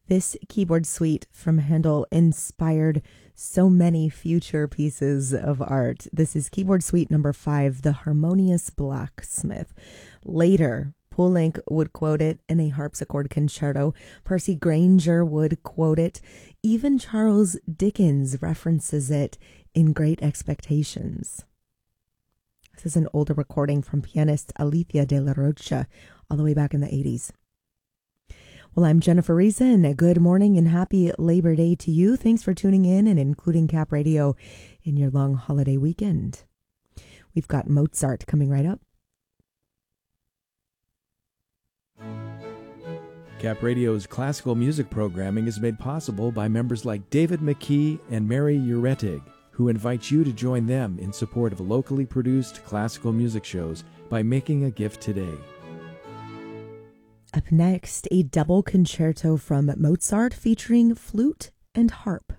This keyboard suite from Handel inspired so many future pieces of art. This is keyboard suite number 5, The Harmonious Blacksmith. Later, Poulenc would quote it in a harpsichord concerto. Percy Grainger would quote it. Even Charles Dickens references it in Great Expectations. This is an older recording from pianist Alethea de la Rocha, all the way back in the 80s. Well, I'm Jennifer Reason. Good morning and happy Labor Day to you. Thanks for tuning in and including Cap Radio in your long holiday weekend. We've got Mozart coming right up. Cap Radio's classical music programming is made possible by members like David McKee and Mary Uretig, who invite you to join them in support of locally produced classical music shows by making a gift today. Up next, a double concerto from Mozart featuring flute and harp.